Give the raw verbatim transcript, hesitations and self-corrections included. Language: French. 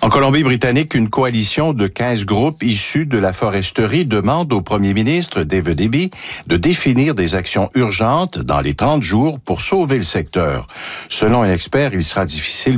En Colombie-Britannique, une coalition de quinze groupes issus de la foresterie demande au premier ministre David Eby de définir des actions urgentes dans les trente jours pour sauver le secteur. Selon un expert, il sera difficile